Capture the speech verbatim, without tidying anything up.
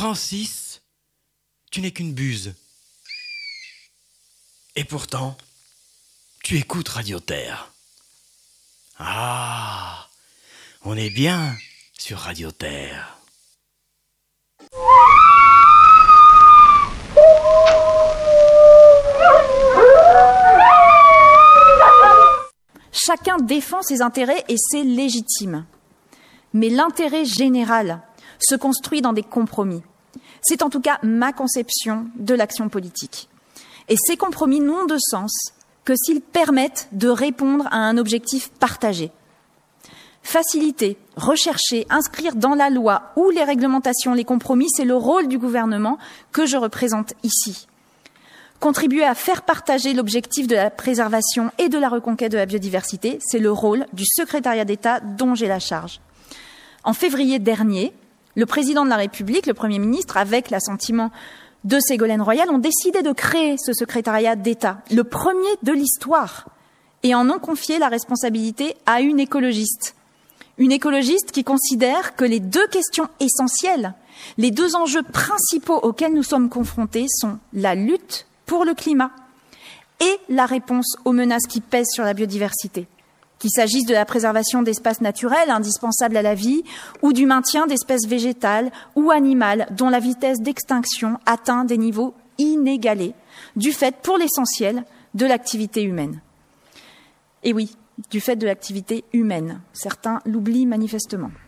Francis, tu n'es qu'une buse. Et pourtant, tu écoutes Radio Terre. Ah, on est bien sur Radio Terre. Chacun défend ses intérêts et c'est légitime. Mais l'intérêt général se construit dans des compromis. C'est en tout cas ma conception de l'action politique. Et ces compromis n'ont de sens que s'ils permettent de répondre à un objectif partagé. Faciliter, rechercher, inscrire dans la loi ou les réglementations les compromis, c'est le rôle du gouvernement que je représente ici. Contribuer à faire partager l'objectif de la préservation et de la reconquête de la biodiversité, c'est le rôle du secrétariat d'État dont j'ai la charge. En février dernier, le président de la République, le Premier ministre, avec l'assentiment de Ségolène Royal, ont décidé de créer ce secrétariat d'État, le premier de l'histoire, et en ont confié la responsabilité à une écologiste. Une écologiste qui considère que les deux questions essentielles, les deux enjeux principaux auxquels nous sommes confrontés sont la lutte pour le climat et la réponse aux menaces qui pèsent sur la biodiversité, qu'il s'agisse de la préservation d'espaces naturels indispensables à la vie ou du maintien d'espèces végétales ou animales dont la vitesse d'extinction atteint des niveaux inégalés du fait, pour l'essentiel, de l'activité humaine. Et oui, du fait de l'activité humaine. Certains l'oublient manifestement.